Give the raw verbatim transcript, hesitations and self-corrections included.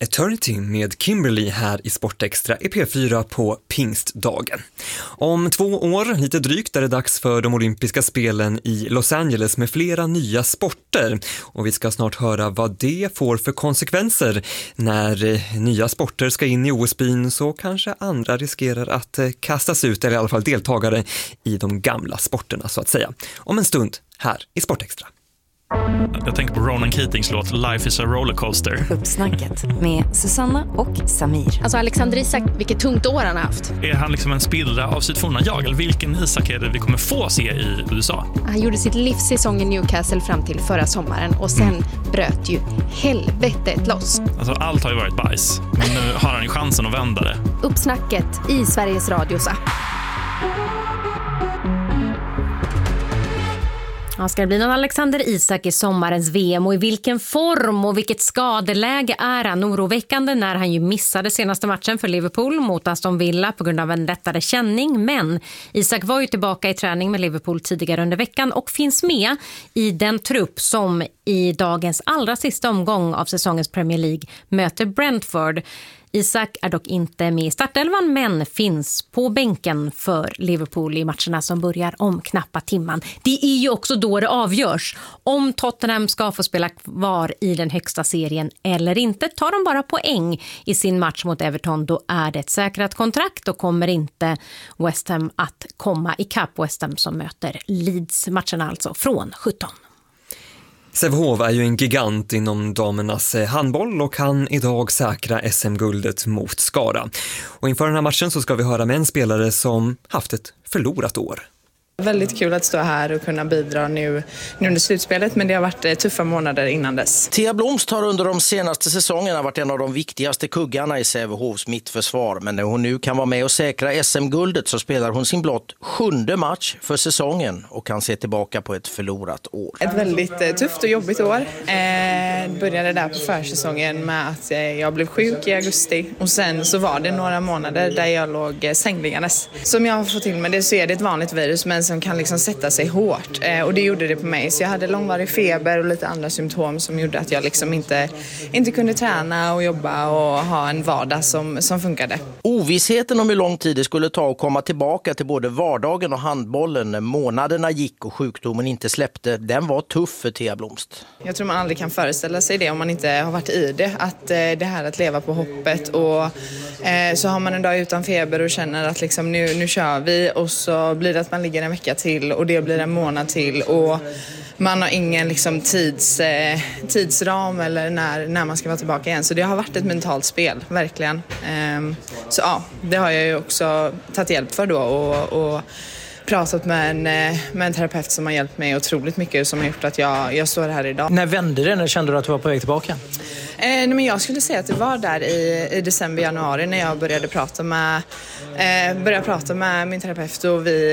Eternity med Kimberly här i Sportextra i P fyra på pingstdagen. Om två år, lite drygt, är det dags för de olympiska spelen i Los Angeles med flera nya sporter. Och vi ska snart höra vad det får för konsekvenser. När nya sporter ska in i O S-byn så kanske andra riskerar att kastas ut, eller i alla fall deltagare i de gamla sporterna så att säga. Om en stund här i Sportextra. Jag tänker på Ronan Keatings låt Life is a rollercoaster. Uppsnacket med Susanna och Samir. Alltså Alexander Isak, vilket tungt år han har haft. Är han liksom en spillra av sitt forna jag? Eller vilken Isak är det vi kommer få se i U S A? Han gjorde sitt livssäsong i Newcastle fram till förra sommaren. Och sen mm. bröt ju helvetet loss. Alltså allt har ju varit bajs. Men nu har han ju chansen att vända det. Uppsnacket i Sveriges Radios app. Ja, ska det bli någon Alexander Isak i sommarens V M och i vilken form och vilket skadeläge är han? Oroväckande när han ju missade senaste matchen för Liverpool mot Aston Villa på grund av en lättare känning. Men Isak var ju tillbaka i träning med Liverpool tidigare under veckan och finns med i den trupp som i dagens allra sista omgång av säsongens Premier League möter Brentford. Isak är dock inte med i startelvan men finns på bänken för Liverpool i matcherna som börjar om knappa timman. Det är ju också då det avgörs om Tottenham ska få spela kvar i den högsta serien eller inte. Tar de bara poäng i sin match mot Everton, då är det ett säkrat kontrakt och kommer inte West Ham att komma i kapp West Ham som möter Leeds, matcherna alltså från sjutton. Sävehof är ju en gigant inom damernas handboll och kan idag säkra S M-guldet mot Skara. Och inför den här matchen så ska vi höra med en spelare som haft ett förlorat år. Väldigt kul att stå här och kunna bidra nu, nu under slutspelet, men det har varit tuffa månader innan dess. Thea Blomst har under de senaste säsongerna varit en av de viktigaste kuggarna i Sävehofs mittförsvar. Men när hon nu kan vara med och säkra S M-guldet så spelar hon sin blott sjunde match för säsongen och kan se tillbaka på ett förlorat år. Ett väldigt eh, tufft och jobbigt år. Eh, började där på försäsongen med att eh, jag blev sjuk i augusti och sen så var det några månader där jag låg eh, sängliggandes. Som jag har fått till med det så är det ett vanligt virus men som kan liksom sätta sig hårt. Eh, och det gjorde det på mig. Så jag hade långvarig feber och lite andra symptom som gjorde att jag liksom inte, inte kunde träna och jobba och ha en vardag som, som funkade. Ovissheten om hur lång tid det skulle ta att komma tillbaka till både vardagen och handbollen när månaderna gick och sjukdomen inte släppte, den var tuff för Thea Blomst. Jag tror man aldrig kan föreställa sig det om man inte har varit i det. Att eh, det här att leva på hoppet och eh, så har man en dag utan feber och känner att liksom, nu, nu kör vi och så blir det att man ligger en vecka till och det blir en månad till och man har ingen liksom, tids, eh, tidsram eller när, när man ska vara tillbaka igen. Så det har varit ett mentalt spel, verkligen. Eh, så ja, det har jag ju också tagit hjälp för då och, och pratat med en, med en terapeut som har hjälpt mig otroligt mycket som har gjort att jag, jag står här idag. När vände det? När kände du att du var på väg tillbaka? Eh, nej, men jag skulle säga att det var där i, i december, januari när jag började prata med, eh, började prata med min terapeut och vi